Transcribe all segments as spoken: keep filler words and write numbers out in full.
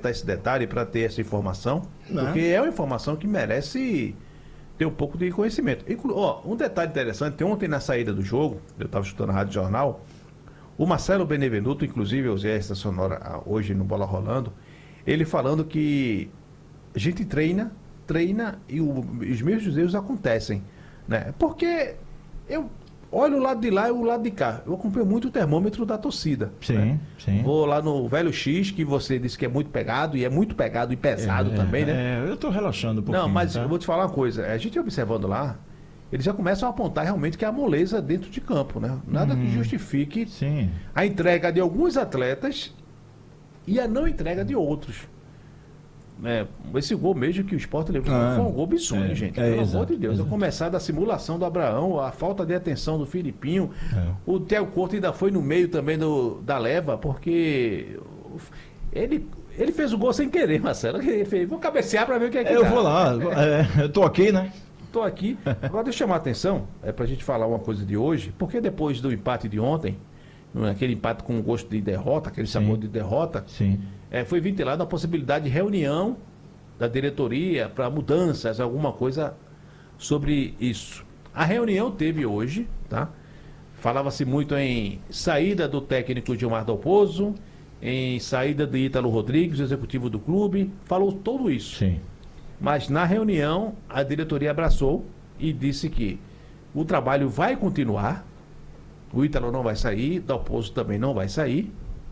levantar esse detalhe para ter essa informação, Não. porque é uma informação que merece ter um pouco de conhecimento. Inclu ó, um detalhe interessante, ontem na saída do jogo, eu estava escutando a Rádio Jornal, o Marcelo Benevenuto, inclusive eu usei essa sonora hoje no Bola Rolando, ele falando que a gente treina, treina e o, os mesmos erros acontecem, né? Porque eu olho o lado de lá e o lado de cá. Eu acompanho muito o termômetro da torcida. Sim, né? sim. Vou lá no Velho X, que você disse que é muito pegado, e é muito pegado e pesado É, também, né? É, eu tô relaxando um pouquinho. Não, mas tá? eu vou te falar uma coisa. A gente observando lá, eles já começam a apontar realmente que é a moleza dentro de campo, né? Nada Hum, que justifique Sim. a entrega de alguns atletas e a não entrega de outros. É, esse gol mesmo que o Sport levou Ah, foi um gol bizonho, é, gente. é, Pelo exato, amor de Deus. exato. A começar da simulação do Abraão, a falta de atenção do Filipinho. É. O Theo Couto ainda foi no meio também do, da leva, porque ele, ele fez o gol sem querer, Marcelo. Ele fez, vou cabecear para ver o que é que Eu dá. vou lá, é, eu tô aqui, né? Estou aqui. Agora deixa eu chamar a atenção, é para a gente falar uma coisa de hoje, porque depois do empate de ontem, aquele empate com gosto de derrota, aquele sabor Sim. de derrota, Sim. é, foi ventilada a possibilidade de reunião da diretoria para mudanças, alguma coisa sobre isso. A reunião teve hoje, tá? Falava-se muito em saída do técnico Gilmar Dalpozo, em saída de Ítalo Rodrigues, executivo do clube, falou tudo isso. Sim. Mas na reunião a diretoria abraçou e disse que o trabalho vai continuar, o Ítalo não vai sair, Dalpozo também não vai sair,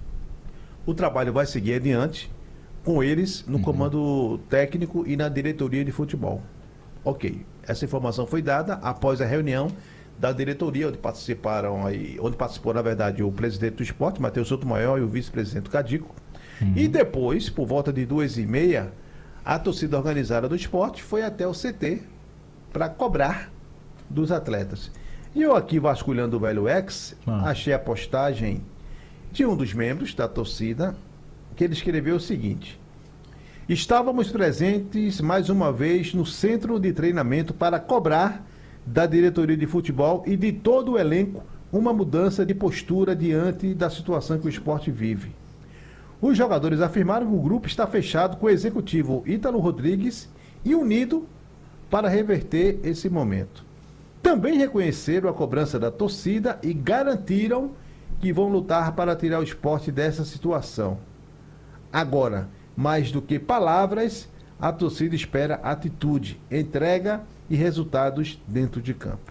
o trabalho vai seguir adiante, com eles no comando técnico e na diretoria de futebol. Ok, essa informação foi dada após a reunião da diretoria, onde participaram aí, onde participou, na verdade, o presidente do esporte, Matheus Sotomayor, e o vice-presidente Cadico. Uhum. E depois, por volta de duas e meia, a torcida organizada do esporte foi até o C T para cobrar dos atletas. E eu aqui, vasculhando o Velho X, ah. achei a postagem de um dos membros da torcida, que ele escreveu o seguinte: estávamos presentes mais uma vez no centro de treinamento para cobrar da diretoria de futebol e de todo o elenco uma mudança de postura diante da situação que o esporte vive. Os jogadores afirmaram que o grupo está fechado com o executivo Ítalo Rodrigues e unido para reverter esse momento. Também reconheceram a cobrança da torcida e garantiram que vão lutar para tirar o esporte dessa situação. Agora, mais do que palavras, a torcida espera atitude, entrega e resultados dentro de campo.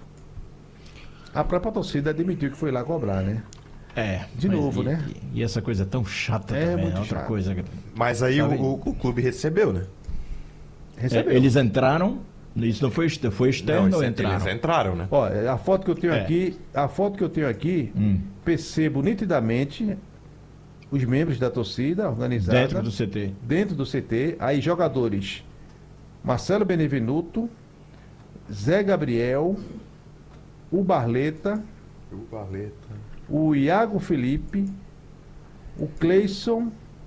A própria torcida admitiu que foi lá cobrar, né? É. De novo, e, né? E, e essa coisa tão chata É, também, muito né? Outra chato. coisa. Mas aí o, o, o clube recebeu, né? Recebeu. É, eles entraram, isso não foi, foi externo Não, ou eles entraram? Eles entraram, né? Ó, a foto que eu tenho É. aqui, a foto que eu tenho aqui, Hum. percebo nitidamente os membros da torcida organizada Dentro do C T. dentro do C T, aí jogadores Marcelo Benevenuto, Zé Gabriel, o Barleta, O Barleta. o Iago Felipe, o Cleison,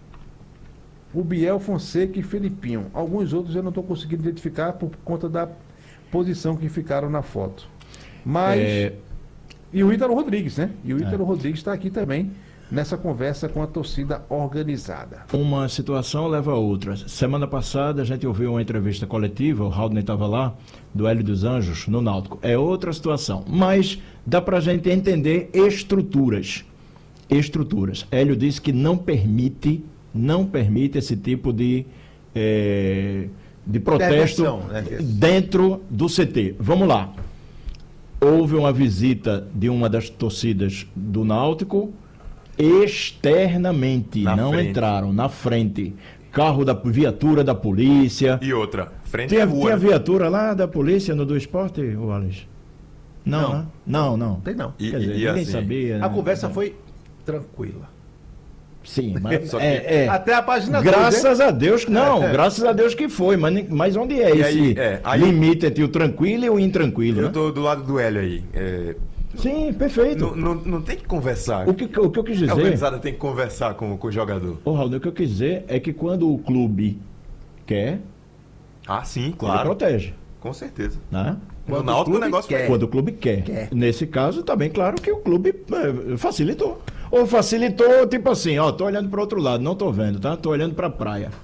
o Biel Fonseca e Felipinho. Alguns outros eu não estou conseguindo identificar por conta da posição que ficaram na foto. Mas. É. E o Ítalo Rodrigues, né? E o Ítalo Rodrigues está aqui também nessa conversa com a torcida organizada. Uma situação leva a outra. Semana passada a gente ouviu uma entrevista coletiva, o Raul estava lá, do Hélio dos Anjos, no Náutico. É outra situação, mas dá para a gente entender estruturas. Estruturas. Hélio disse que não permite, não permite esse tipo de, eh, de protesto Intervenção, né? dentro do C T. Vamos lá. Houve uma visita de uma das torcidas do Náutico, externamente, Na não frente. entraram, na frente. Carro da viatura da polícia. E outra, frente Tinha, à rua. tinha né? viatura lá da polícia no do esporte, Wallace? Não, Não. né? Não, não. Tem não. E, Quer dizer, e ninguém assim, sabia. A né? conversa foi tranquila. Sim, mas Só que- é, é. Até a página dois, Graças né? a Deus, que- não, graças a Deus que foi, mas, ni- mas onde é E esse aí, é, aí- limite entre o tranquilo e o intranquilo, Eu né? tô do lado do Hélio aí. É, Sim, perfeito. não, não, não tem que conversar. O que, o que eu quis A dizer, organizada tem que conversar com, com o jogador. ô Raul, o que eu quis dizer é que quando o clube quer, Ah, sim, ele claro. protege, Com certeza. né? No Quando o Náutico o clube negócio quer. foi. Quando o clube quer. Quer. Nesse caso, está bem claro que o clube eh, facilitou. Ou facilitou, tipo assim, ó, tô olhando para outro lado, não tô vendo, tá? Tô olhando para a praia.